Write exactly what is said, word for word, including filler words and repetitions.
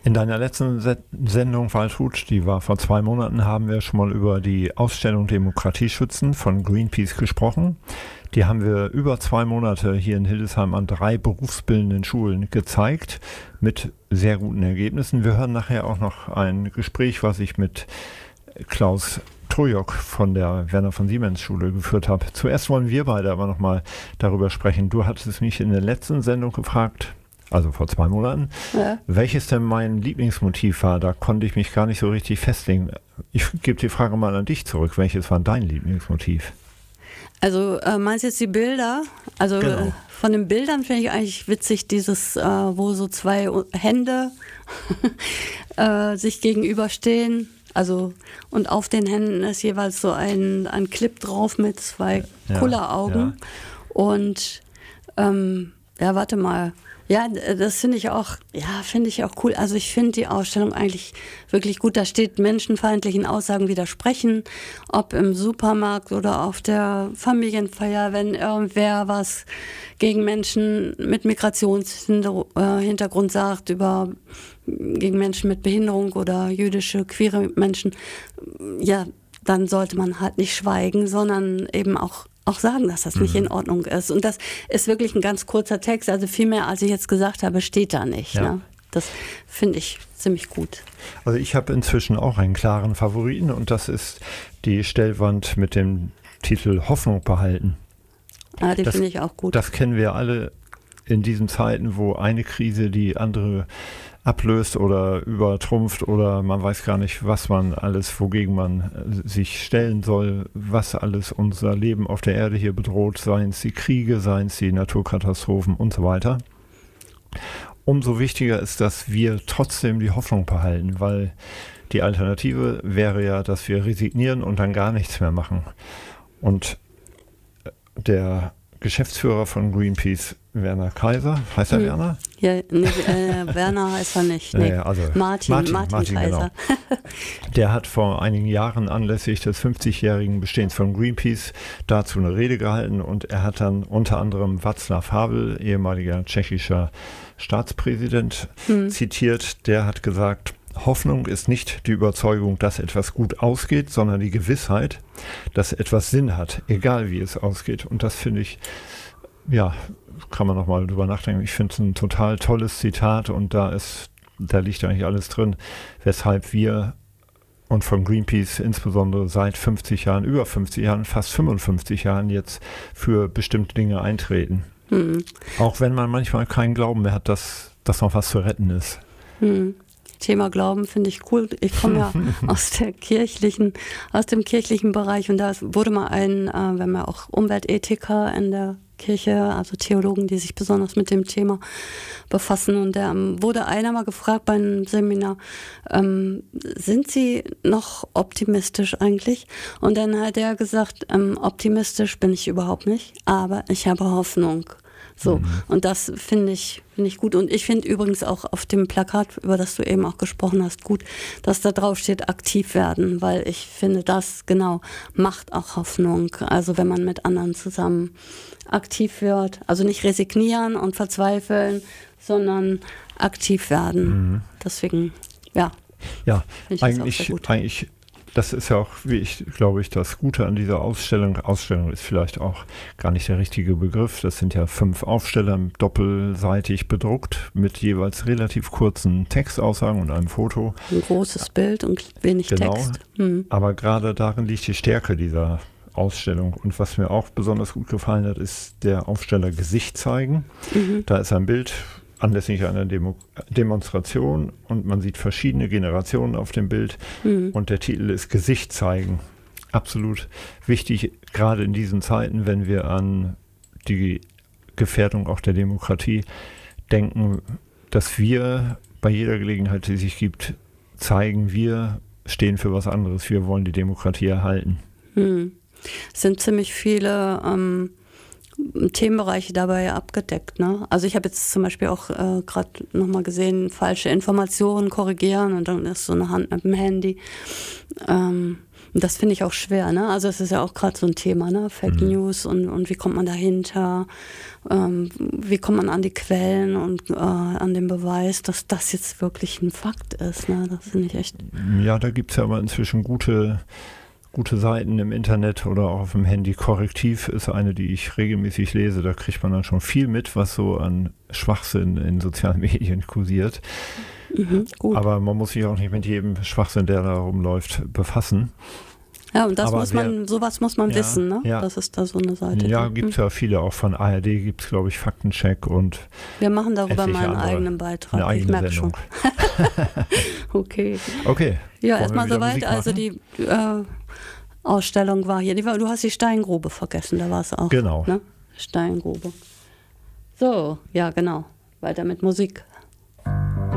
In deiner letzten Se- Sendung, Waltrud, die war vor zwei Monaten, haben wir schon mal über die Ausstellung Demokratie schützen von Greenpeace gesprochen. Die haben wir über zwei Monate hier in Hildesheim an drei berufsbildenden Schulen gezeigt, mit sehr guten Ergebnissen. Wir hören nachher auch noch ein Gespräch, was ich mit Klaus Trojok von der Werner von Siemens Schule geführt habe. Zuerst wollen wir beide aber nochmal darüber sprechen. Du hattest mich in der letzten Sendung gefragt, also vor zwei Monaten, ja, welches denn mein Lieblingsmotiv war. Da konnte ich mich gar nicht so richtig festlegen. Ich gebe die Frage mal an dich zurück. Welches war dein Lieblingsmotiv? Also äh, meinst du jetzt die Bilder? Also genau. äh, von den Bildern finde ich eigentlich witzig, dieses, äh, wo so zwei Hände äh, sich gegenüberstehen. Also und auf den Händen ist jeweils so ein, ein Clip drauf mit zwei ja, Kulleraugen. Ja. Und ähm, ja, warte mal. Ja, das finde ich auch, ja, finde ich auch cool. Also ich finde die Ausstellung eigentlich wirklich gut. Da steht menschenfeindlichen Aussagen widersprechen, ob im Supermarkt oder auf der Familienfeier, wenn irgendwer was gegen Menschen mit Migrationshintergrund sagt, über gegen Menschen mit Behinderung oder jüdische, queere Menschen, ja, dann sollte man halt nicht schweigen, sondern eben auch auch sagen, dass das nicht in Ordnung ist. Und das ist wirklich ein ganz kurzer Text, also viel mehr, als ich jetzt gesagt habe, steht da nicht. Ja. Ne? Das finde ich ziemlich gut. Also ich habe inzwischen auch einen klaren Favoriten und das ist die Stellwand mit dem Titel Hoffnung behalten. Ah, die finde ich auch gut. Das kennen wir alle in diesen Zeiten, wo eine Krise die andere ablöst oder übertrumpft oder man weiß gar nicht, was man alles, wogegen man sich stellen soll, was alles unser Leben auf der Erde hier bedroht, seien es die Kriege, seien es die Naturkatastrophen und so weiter. Umso wichtiger ist, dass wir trotzdem die Hoffnung behalten, weil die Alternative wäre ja, dass wir resignieren und dann gar nichts mehr machen. Und der Geschäftsführer von Greenpeace, Werner Kaiser, heißt er hm. Werner? Ja, nee, äh, Werner heißt er nicht. Nee. Ja, also Martin, Martin, Martin, Martin Kaiser. Genau. Der hat vor einigen Jahren anlässlich des fünfzigjährigen Bestehens von Greenpeace dazu eine Rede gehalten und er hat dann unter anderem Václav Havel, ehemaliger tschechischer Staatspräsident, hm. zitiert. Der hat gesagt, Hoffnung ist nicht die Überzeugung, dass etwas gut ausgeht, sondern die Gewissheit, dass etwas Sinn hat, egal wie es ausgeht. Und das finde ich, ja, kann man nochmal drüber nachdenken. Ich finde es ein total tolles Zitat und da ist, da liegt eigentlich alles drin, weshalb wir und von Greenpeace insbesondere seit fünfzig Jahren, über fünfzig Jahren, fast fünfundfünfzig Jahren jetzt für bestimmte Dinge eintreten. Mhm. Auch wenn man manchmal keinen Glauben mehr hat, dass, dass noch was zu retten ist. Mhm. Thema Glauben finde ich cool. Ich komme ja aus der kirchlichen, aus dem kirchlichen Bereich und da wurde mal ein, äh, wir haben ja auch Umweltethiker in der Kirche, also Theologen, die sich besonders mit dem Thema befassen und da ähm, wurde einer mal gefragt bei einem Seminar, ähm, sind Sie noch optimistisch eigentlich? Und dann hat er gesagt, ähm, optimistisch bin ich überhaupt nicht, aber ich habe Hoffnung. So, mhm. Und das finde ich, finde ich gut. Und ich finde übrigens auch auf dem Plakat, über das du eben auch gesprochen hast, gut, dass da drauf steht, aktiv werden, weil ich finde, das genau macht auch Hoffnung. Also wenn man mit anderen zusammen aktiv wird, also nicht resignieren und verzweifeln, sondern aktiv werden. Mhm. Deswegen, ja. Ja, eigentlich, eigentlich das ist ja auch, wie ich glaube ich, das Gute an dieser Ausstellung. Ausstellung ist vielleicht auch gar nicht der richtige Begriff. Das sind ja fünf Aufsteller doppelseitig bedruckt mit jeweils relativ kurzen Textaussagen und einem Foto. Ein großes Bild und wenig genau. Text. Hm. Aber gerade darin liegt die Stärke dieser Ausstellung. Und was mir auch besonders gut gefallen hat, ist der Aufsteller Gesicht zeigen. Mhm. Da ist ein Bild anlässlich einer Demo- Demonstration und man sieht verschiedene Generationen auf dem Bild mhm. und der Titel ist Gesicht zeigen. Absolut wichtig, gerade in diesen Zeiten, wenn wir an die Gefährdung auch der Demokratie denken, dass wir bei jeder Gelegenheit, die sich gibt, zeigen, wir stehen für was anderes, wir wollen die Demokratie erhalten. Mhm. Es sind ziemlich viele ähm Themenbereiche dabei abgedeckt. Ne? Also ich habe jetzt zum Beispiel auch äh, gerade nochmal gesehen, falsche Informationen korrigieren und dann ist so eine Hand mit dem Handy. Ähm, das finde ich auch schwer. Ne? Also es ist ja auch gerade so ein Thema, ne? Fake mhm. News und, und wie kommt man dahinter, ähm, wie kommt man an die Quellen und äh, an den Beweis, dass das jetzt wirklich ein Fakt ist. Ne? Das finde ich echt... Ja, da gibt es ja aber inzwischen gute... Gute Seiten im Internet oder auch auf dem Handy. Korrektiv ist eine, die ich regelmäßig lese. Da kriegt man dann schon viel mit, was so an Schwachsinn in sozialen Medien kursiert. Mhm, gut. Aber man muss sich auch nicht mit jedem Schwachsinn, der da rumläuft, befassen. Ja, und das Aber muss wer, man, sowas muss man ja, wissen, ne? Ja. Das ist da so eine Seite. Ja, gibt es ja viele, auch von A R D gibt es, glaube ich, Faktencheck und wir machen darüber mal einen andere, eigenen Beitrag, eine ich merke schon. okay. Okay. Ja, erstmal soweit, also die äh, Ausstellung war hier, die war, du hast die Steingrube vergessen, da war es auch. Genau. Ne? Steingrube. So, ja genau, weiter mit Musik.